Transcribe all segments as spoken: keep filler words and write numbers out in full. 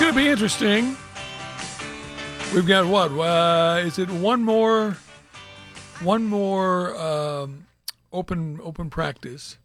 going to be interesting. We've got what? Uh, is it one more, one more um, open open practice,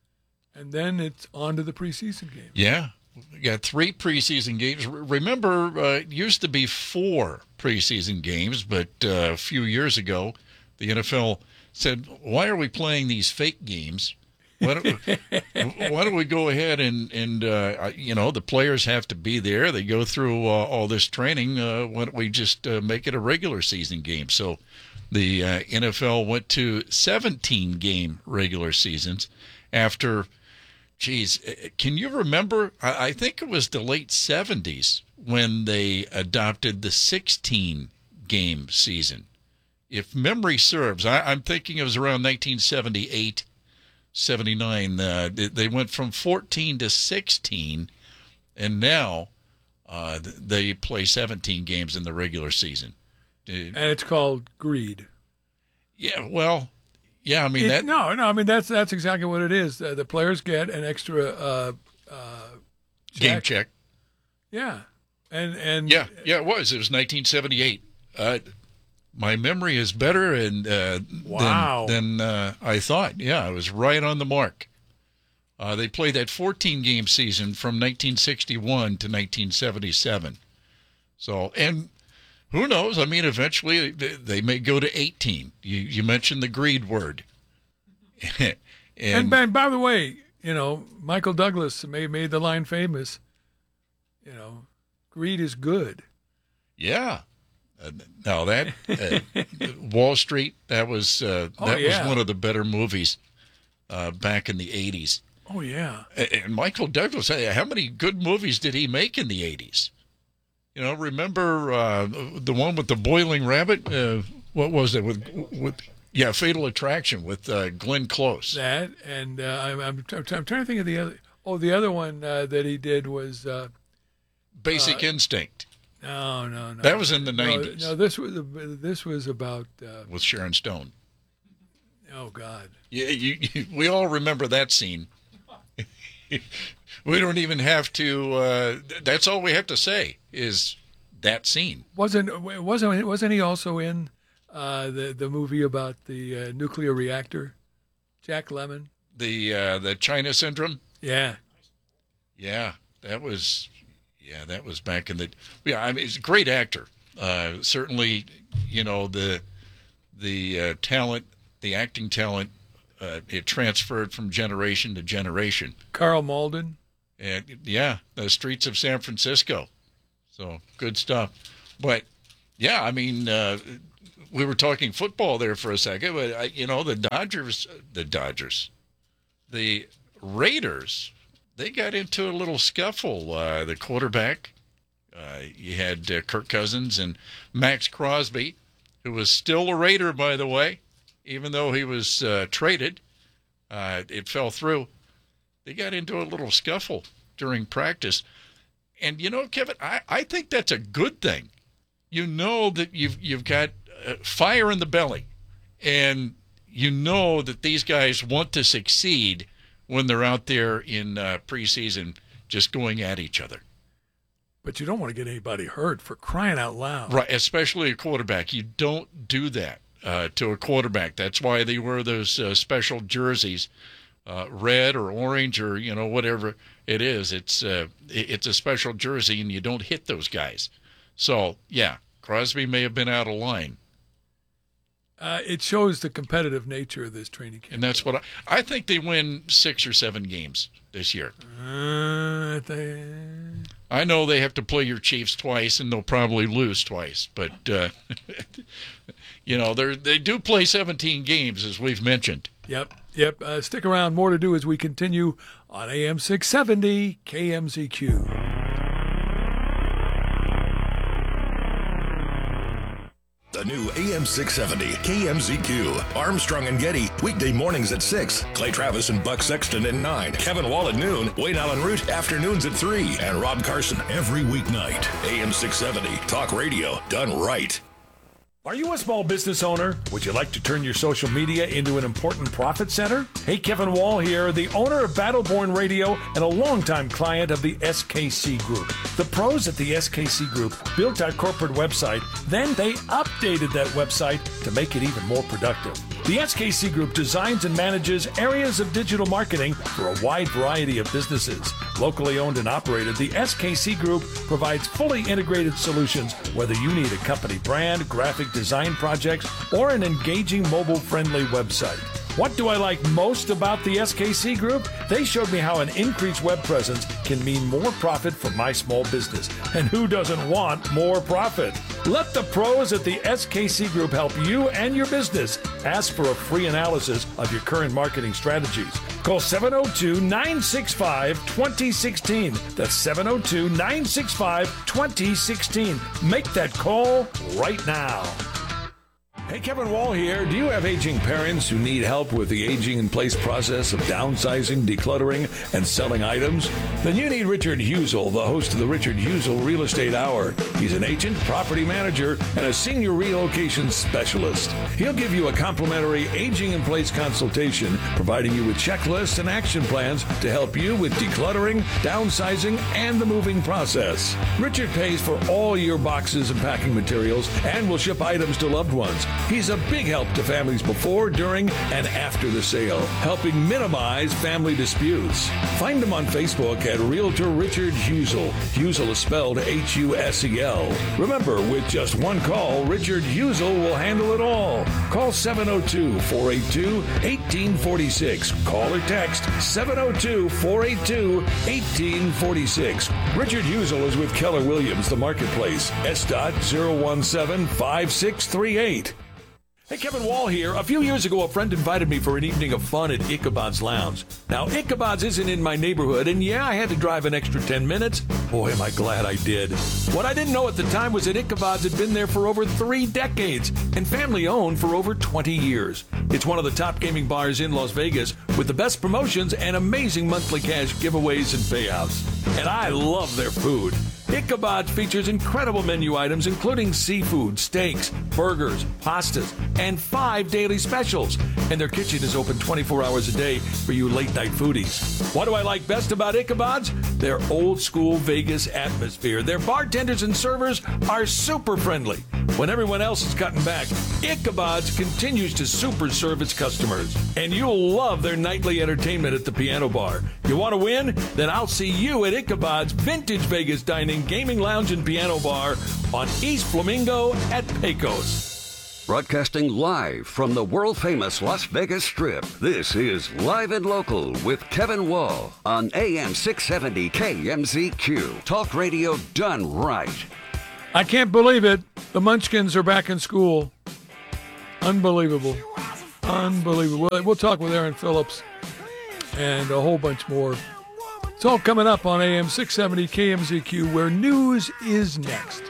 and then it's on to the preseason game. Yeah, we got three preseason games. Remember, uh, it used to be four preseason games, but uh, a few years ago, the N F L said, "Why are we playing these fake games? Why don't, why don't we go ahead and, and uh, you know, the players have to be there. They go through uh, all this training. Uh, why don't we just uh, make it a regular season game?" So the uh, N F L went to seventeen-game regular seasons after, geez, can you remember? I, I think it was the late seventies when they adopted the sixteen-game season. If memory serves, I, I'm thinking it was around nineteen seventy-eight. seventy-nine, uh, they went from fourteen to sixteen, and now uh, they play seventeen games in the regular season. And it's called greed. Yeah, well, yeah, I mean it, that. No, no, I mean that's that's exactly what it is. Uh, the players get an extra uh, uh, check. Game check. Yeah, and and yeah, yeah, it was. It was nineteen seventy-eight. Uh, My memory is better and uh, wow. than, than uh, I thought. Yeah, I was right on the mark. Uh, they played that fourteen-game season from nineteen sixty-one to nineteen seventy-seven. So, and who knows? I mean, eventually they, they may go to eighteen. You, you mentioned the greed word. and, and, and by the way, you know, Michael Douglas made, made the line famous, you know, greed is good. Yeah. Uh, now that uh, Wall Street, that was uh, oh, that yeah. was one of the better movies uh, back in the eighties. Oh yeah. And, and Michael Douglas, how many good movies did he make in the eighties? You know, remember uh, the one with the boiling rabbit? Uh, what was it with with yeah, Fatal Attraction with uh, Glenn Close. That and uh, I'm, I'm I'm trying to think of the other. Oh, the other one uh, that he did was uh, Basic uh, Instinct. No, no, no. That was in the nineties. No, no, this was this was about uh, with Sharon Stone. Oh God! Yeah, you, you, we all remember that scene. We don't even have to. Uh, that's all we have to say is that scene. Wasn't wasn't wasn't he also in uh, the the movie about the uh, nuclear reactor? Jack Lemmon. The uh, the China Syndrome. Yeah. Yeah, that was. Yeah, that was back in the. Yeah, I mean, he's a great actor. Uh, certainly, you know the the uh, talent, the acting talent, uh, it transferred from generation to generation. Carl Malden. And yeah, the Streets of San Francisco. So good stuff. But yeah, I mean, uh, we were talking football there for a second, but I, you know, the Dodgers, the Dodgers, the Raiders. They got into a little scuffle. Uh, the quarterback, uh, you had uh, Kirk Cousins and Max Crosby, who was still a Raider, by the way, even though he was uh, traded. Uh, it fell through. They got into a little scuffle during practice. And, you know, Kevin, I, I think that's a good thing. You know that you've, you've got uh, fire in the belly, and you know that these guys want to succeed when they're out there in uh, preseason just going at each other. But you don't want to get anybody hurt, for crying out loud. Right, especially a quarterback. You don't do that uh, to a quarterback. That's why they wear those uh, special jerseys, uh, red or orange or, you know, whatever it is. It's, uh, it's a special jersey, and you don't hit those guys. So, yeah, Crosby may have been out of line. Uh, it shows the competitive nature of this training camp. And that's what I, I think they win six or seven games this year. Uh, they... I know they have to play your Chiefs twice, and they'll probably lose twice. But, uh, you know, they they do play seventeen games, as we've mentioned. Yep, yep. Uh, stick around. More to do as we continue on A M six seventy K M Z Q. The new A M six seventy K M Z Q. Armstrong and Getty, weekday mornings at six. Clay Travis and Buck Sexton at nine. Kevin Wall at noon. Wayne Allen Root, afternoons at three. And Rob Carson every weeknight. A M six seventy, talk radio done right. Are you a small business owner? Would you like to turn your social media into an important profit center? Hey, Kevin Wall here, the owner of Battleborn Radio and a longtime client of the S K C Group. The pros at the S K C Group built our corporate website, then they updated that website to make it even more productive. The S K C Group designs and manages areas of digital marketing for a wide variety of businesses. Locally owned and operated, the S K C Group provides fully integrated solutions whether you need a company brand, graphic design projects, or an engaging mobile-friendly website. What do I like most about the S K C Group? They showed me how an increased web presence can mean more profit for my small business. And who doesn't want more profit? Let the pros at the S K C Group help you and your business. Ask for a free analysis of your current marketing strategies. Call seven oh two, nine six five, two oh one six. That's seven oh two, nine six five, two oh one six. Make that call right now. Hey, Kevin Wall here. Do you have aging parents who need help with the aging in place process of downsizing, decluttering, and selling items? Then you need Richard Husel, the host of the Richard Husel Real Estate Hour. He's an agent, property manager, and a senior relocation specialist. He'll give you a complimentary aging in place consultation, providing you with checklists and action plans to help you with decluttering, downsizing, and the moving process. Richard pays for all your boxes and packing materials and will ship items to loved ones. He's a big help to families before, during, and after the sale, helping minimize family disputes. Find him on Facebook at Realtor Richard Husel. Husel is spelled H U S E L. Remember, with just one call, Richard Husel will handle it all. Call seven oh two, four eight two, one eight four six. Call or text seven oh two, four eight two, one eight four six. Richard Husel is with Keller Williams, the marketplace. S dot zero one seven five six three eight. Hey, Kevin Wall here. A few years ago, a friend invited me for an evening of fun at Ichabod's Lounge. Now, Ichabod's isn't in my neighborhood, and yeah, I had to drive an extra ten minutes. Boy, am I glad I did. What I didn't know at the time was that Ichabod's had been there for over three decades and family-owned for over twenty years. It's one of the top gaming bars in Las Vegas with the best promotions and amazing monthly cash giveaways and payouts. And I love their food. Ichabod's features incredible menu items including seafood, steaks, burgers, pastas, and five daily specials. And their kitchen is open twenty-four hours a day for you late-night foodies. What do I like best about Ichabod's? Their old-school Vegas atmosphere. Their bartenders and servers are super friendly. When everyone else is cutting back, Ichabod's continues to super serve its customers. And you'll love their nightly entertainment at the piano bar. You want to win? Then I'll see you at Ichabod's Vintage Vegas Dining, Gaming Lounge, and Piano Bar on East Flamingo at Pecos. Broadcasting live from the world-famous Las Vegas Strip, this is Live and Local with Kevin Wall on A M six seventy K M Z Q. Talk radio done right. I can't believe it. The Munchkins are back in school. Unbelievable. Unbelievable. We'll talk with Aaron Phillips and a whole bunch more. It's all coming up on A M six seventy K M Z Q, where news is next.